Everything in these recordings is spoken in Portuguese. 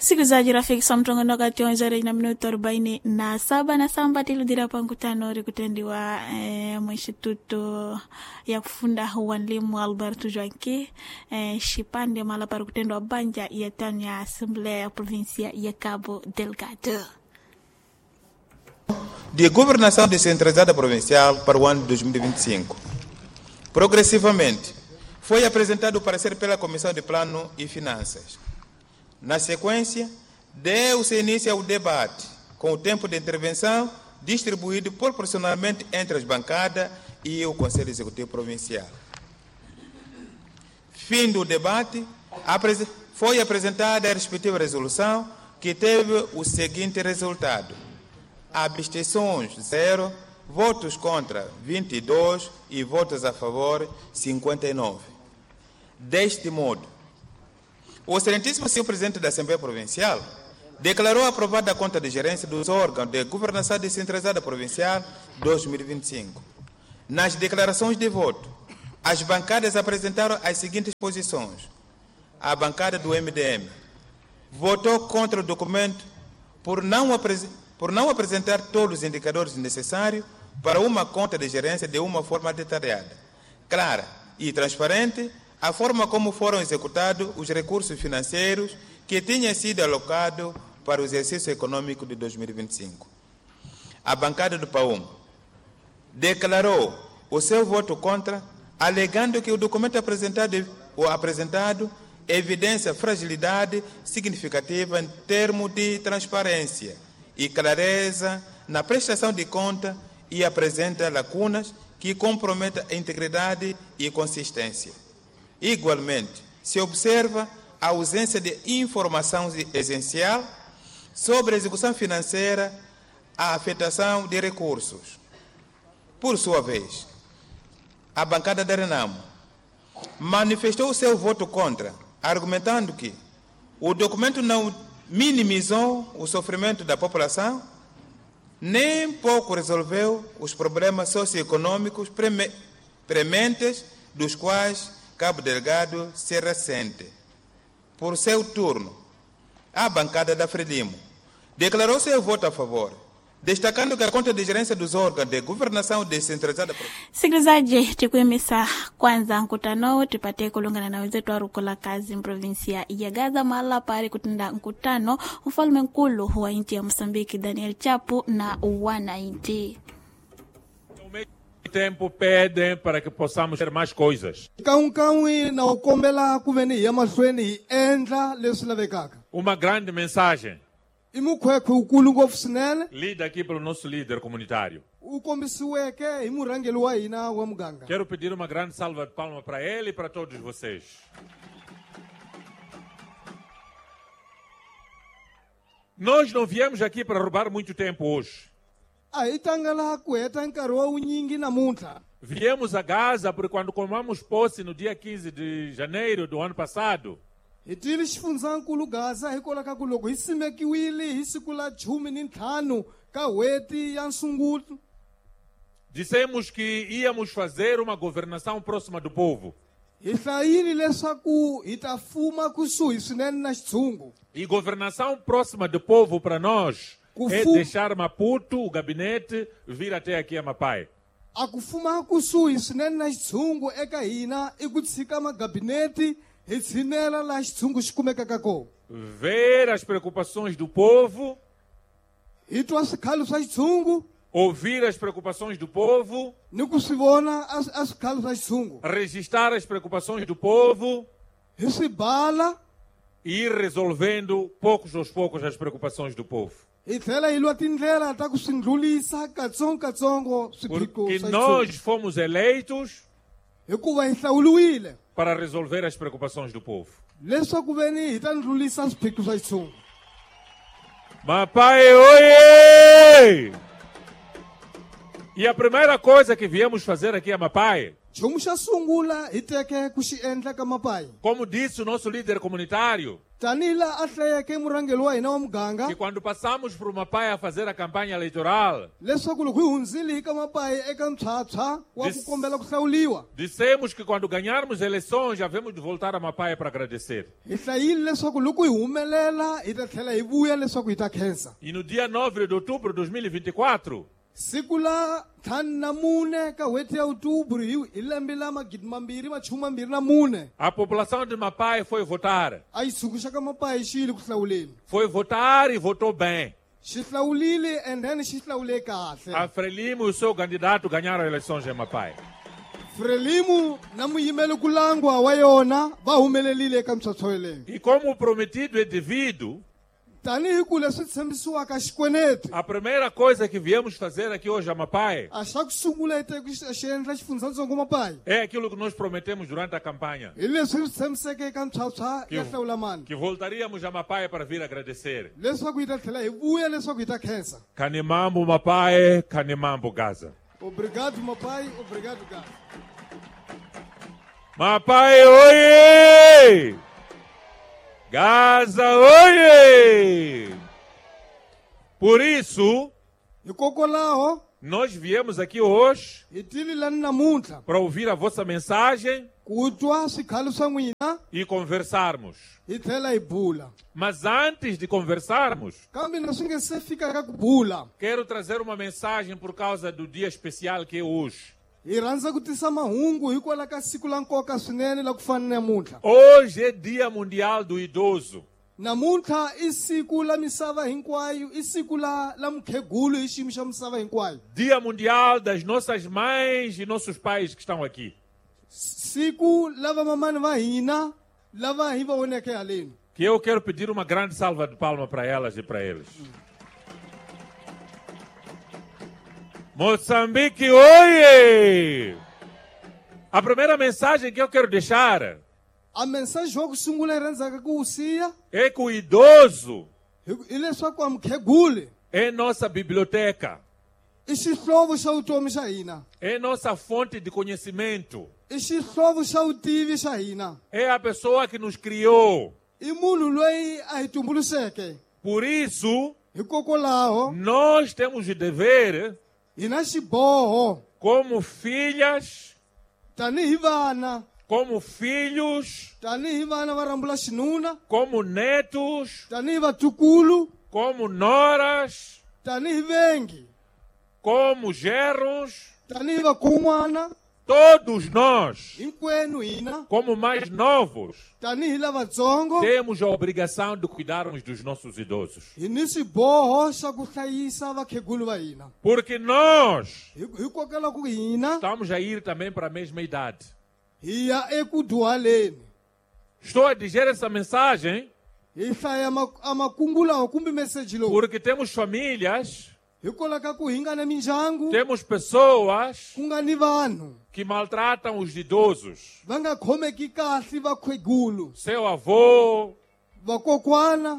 Sikilizaji rafiki samtongo noga tionzere na minuto 47 na samba tiludira pa mkutano uri kutendiwa mwishituto ya kufunda walimu Alberto Joaquim Shipande mala para kutendwa banja ya tano ya Assembleia ya Província ya Cabo Delgado. De governação descentralizada provincial para o ano de 2025. Progressivamente, foi apresentado o parecer pela Comissão de Plano e Finanças. Na sequência, deu-se início ao debate, com o tempo de intervenção distribuído proporcionalmente entre as bancadas e o Conselho Executivo Provincial. Fim do debate, foi apresentada a respectiva resolução, que teve o seguinte resultado: abstenções 0, votos contra 22 e votos a favor 59. Deste modo, o excelentíssimo senhor presidente da Assembleia Provincial declarou aprovada a conta de gerência dos órgãos de governação descentralizada provincial 2025. Nas declarações de voto, as bancadas apresentaram as seguintes posições. A bancada do MDM votou contra o documento por não apresentar todos os indicadores necessários para uma conta de gerência de uma forma detalhada, clara e transparente, a forma como foram executados os recursos financeiros que tinham sido alocados para o exercício econômico de 2025. A bancada do PAUM declarou o seu voto contra, alegando que o documento apresentado evidencia fragilidade significativa em termos de transparência e clareza na prestação de conta e apresenta lacunas que comprometem a integridade e consistência. Igualmente, se observa a ausência de informação essencial sobre a execução financeira, a afetação de recursos. Por sua vez, a bancada da Renamo manifestou o seu voto contra, argumentando que o documento não minimizou o sofrimento da população, nem pouco resolveu os problemas socioeconômicos prementes dos quais Cabo Delgado se ressente. Por seu turno, a bancada da Frelimo declarou seu voto a favor, destacando que a conta de gerência dos órgãos de governação descentralizada. Sikilizaji, tikuimisa kwanza mkutano tupate kulungana na wenzetu wa Rukola kazi provinsia ya Gaza mahala pale kutenda mkutano mfalme mkulu wa nchi ya Msambiki Daniel Chapo na wananchi. Tempo pedem para que possamos ter mais coisas. Uma grande mensagem. Lida aqui pelo nosso líder comunitário. Quero pedir uma grande salva de palmas para ele e para todos vocês. Nós não viemos aqui para roubar muito tempo hoje. Viemos a Gaza porque quando tomamos posse no dia 15 de janeiro do ano passado, dissemos que íamos fazer uma governação próxima do povo. E governação próxima do povo para nós é deixar Maputo, o gabinete, vir até aqui a Mapai. Ver as preocupações do povo, ouvir as preocupações do povo, registrar as preocupações do povo e ir resolvendo poucos aos poucos as preocupações do povo. Porque nós fomos eleitos para resolver as preocupações do povo. Mapai, oiê! E a primeira coisa que viemos fazer aqui a Mapai chomu xa sungula hi teke ku xi endla ka mapayi Como disse o nosso líder comunitário, tanihi laha a hlayeke murhangeri wa hina wa muganga que quando passamos por Mapai a fazer a campanha eleitoral, leswaku loko hi hundzile hi ka mapayi eka ntshwatshwa wa ku kombela ku hlawuliwa dissemos que quando ganharmos eleições, já vemos de voltar a Mapai para agradecer. hi hlayile leswaku loko hi humelela hi ta tlhela hi vuya leswaku hi ta khensa E no dia 9 de outubro de 2024, siku la 5 ka n'hweti ya outubro hi lembe la 2024 a população de Mapai foi votar. a yi tshukuxa ka mapayi xi yile ku hlawuleni Foi votar e votou bem. xi hlawulile and then xi hlawule A kahle Frelimo e o seu candidato ganharam eleições em Mapai. frelimu na muyimeli ku langwa wa yona va humelelile eka ntshwatshwa yeleyo E como o prometido é devido, tanihi ku leswi tshembisiwaka xikweneti a primeira coisa que viemos fazer aqui hoje a Mapai a xa ku sungula hi teke xi endla xifundzatsongo mapayi é aquilo que nós prometemos durante a campanha. hi leswi hi swi tshembiseke eka ntshwatshwa ya hlawula mani Que voltaríamos a Mapai para vir agradecer. leswaku hi ta tlhela hi vuya leswaku hi ta khensa Canimambo Mapai, Canimambo Gaza. obrigado mapayi obrigado gaza Mapai, oiê! Gaza, oiê! Por isso, hikokwalaho nós viemos aqui hoje hi tile lani namuntlha para ouvir a vossa mensagem ku twa swikhalo swa n'wina e conversarmos. hi tlhela hi bula Mas antes de conversarmos, kambe na swi nge se fika ka ku bula quero trazer uma mensagem por causa do dia especial que é hoje. hi rhandza ku tisa mahungu hikwalaho ka siku la nkoka swinene la ku fana na namuntlha Hoje é Dia Mundial do Idoso. namuntlha i siku la misava hinkwayo i siku la mukhegulu hi xiyimo xa misava hinkwayo Dia Mundial das nossas mães e nossos pais que estão aqui. siku la vamamani va hina lava hi va voneke haleni Que eu quero pedir uma grande salva de palmas para elas e para eles. Moçambique, oiê! A primeira mensagem que eu quero deixar a mensagem wa ku sungula hi rhandzaka ku wu siya é que o idoso hi leswaku a mukheguli é nossa biblioteca, i xihlovo xa vutomi xa hina é nossa fonte de conhecimento, i xihlovo xa vutivi xa hina é a pessoa que nos criou. i munhu loyi a hi tumbuluxeke Por isso, hikokwalaho nós temos o dever, hi na xiboho como filhas, tanihi vana como filhos, tanihi vana va rambula xinuna como netos, tanihi vatukulu como noras, tanihi vengi como gerros, tanihi vakun'wana todos nós, hinkwenu hina como mais novos, tanihi lavatsongo temos a obrigação de cuidarmos dos nossos idosos. hi ni swiboho xa ku hlayisa vakhegulu va hina Porque nós hikokwalaho ku hina estamos a ir também para a mesma idade. hi ya eku dyuhaleni Estou a dizer essa mensagem hi hlaya a makungu lawa kumbe meseji lowu porque temos famílias, hikwalaho ka ku hi nga na mindyangu temos pessoas ku nga ni vanhu que maltratam os idosos. va nga khomeki kahle vakhegulu Seu avô, vakokwana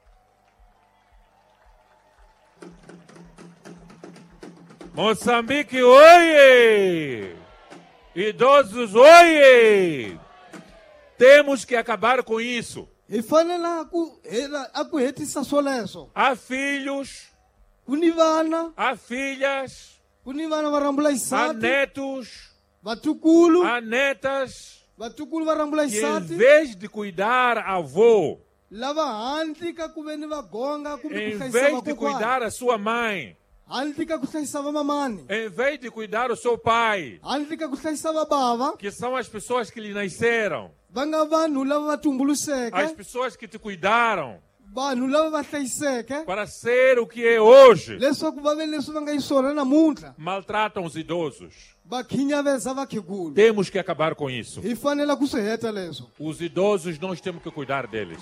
Moçambique, oiê! Idosos, oiê! Temos que acabar com isso. hi fanela a ku hetisa swoleswo Há filhos, ku ni vana há filhas, ku ni vana va rambula há xisati netos, vatukulu há netas vatukulu va rambula que em xisati vez de cuidar avô, lava handle ka ku veni va gonga kumbe em ku hlayisa vez de vakokwana cuidar a sua mãe, handle ka ku hlayisa vamamani em vez de cuidar o seu pai, handle ka ku hlayisa vabava que são as pessoas que lhe nasceram, va nga vanhu lava va as tumbuluxeke pessoas que te cuidaram, vanhu lava va hlayiseke para ser o que é hoje, leswaku va ve leswi va nga yi swona namuntlha maltratam os idosos. va khinyaveza vakhegulu Temos que acabar com isso. hi fanela ku swi heta leswo Os idosos, nós temos que cuidar deles.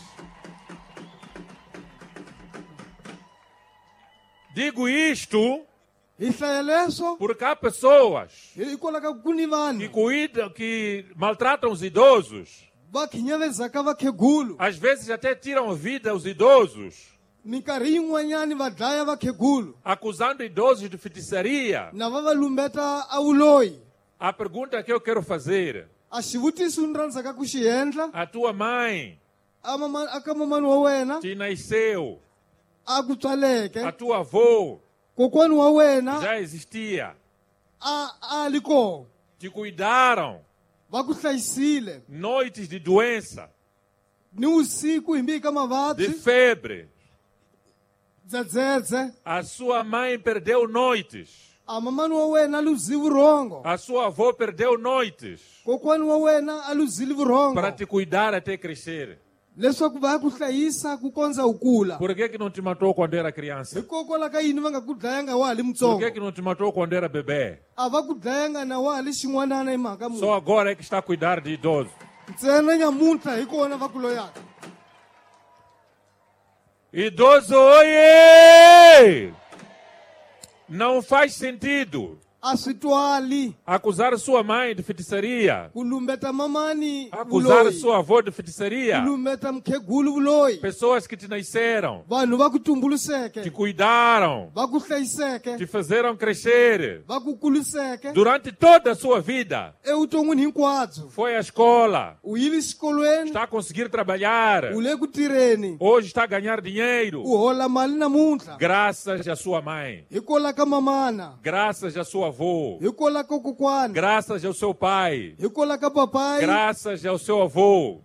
Digo isto hi hlaya leswo porque há pessoas hikwalaho ka ku ni vanhu que maltratam os idosos, va khinyavezaka vakhegulu às vezes até tiram a vida aos idosos, minkarhi yin'wanyani va dlaya vakhegulu acusando idosos de feitiçaria, na va va lumbeta a vuloyi A pergunta que eu quero fazer: a xivutiso ni rhandzaka ku xi endla a tua mãe aka mamani wa wena te nasceu, a ku tswaleke, a tua avó kokwani wa wena já existia, a li koho, te cuidaram va ku hlayisile noites de doença, ni vusiku hi mbihi ka de mavabyi, febre. dzedzedze. A sua mãe perdeu noites, A mamani wa wena a luzi vurhongo, a sua avó perdeu noites kokwani wa wena a luzile vurhongo, para te cuidar até crescer. leswaku va ya ku hlayisa ku kondza u kula. Por que não te matou quando era criança? Hikokwalaho ka yini va nga ku dlayanga wa ha li Por mutsongo? que não te matou quando era bebê? A va ku dlayanga na wa ha li xin'wanana hi mhaka Só munhu. agora é que está a cuidar de idoso. Ntsena nyamuntlha hi kona va ku loyaka. Idoso, oiê! Não faz sentido A swi twali acusar sua mãe de feitiçaria, ku lumbeta mamani acusar vuloyi, sua avó de ku feitiçaria. lumbeta mukhegulu vuloyi. Pessoas que te nasceram, Vanhu va ku te tumbuluxeke, cuidaram, va ku hlayiseke, te fizeram crescer va ku kuliseke durante toda a sua vida. evuton'wini hinkwabyo. Foi à escola, U yile xikolweni, está a conseguir trabalhar, u le ku tirheni, hoje está a ganhar dinheiro, u hola mali namuntlha graças à sua mãe, hikokwalaho ka mamana, graças à sua avó, hikokwalaho ka kokwani, graças ao seu pai, hikokwalaho ka papai, graças ao seu avô.